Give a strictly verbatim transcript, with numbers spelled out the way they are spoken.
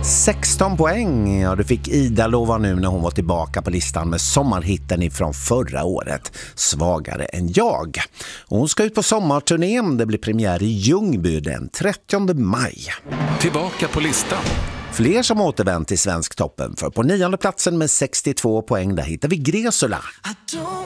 sexton poäng, ja, du fick Ida lova nu när hon var tillbaka på listan med sommarhitten ifrån förra året, Svagare än jag. Och hon ska ut på sommarturnén, det blir premiär i Ljungby den trettionde maj. Tillbaka på listan. Fler som återvänt till Svensktoppen, för på nionde platsen med sextiotvå poäng där hittar vi Gresula. I don't